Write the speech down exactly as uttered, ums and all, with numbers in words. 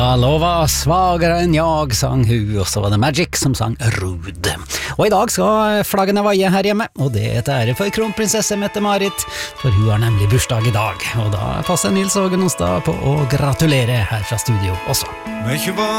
Lova svagere enn jag, sang hun, og så var det Magic som sang Rude. Og i dag skal flaggene vaie her hjemme, og det er til ære for kronprinsesse Mette-Marit, for hun har nemlig bursdag i dag, og da passer Nils Åge Nonstad på å gratulere her fra studio også.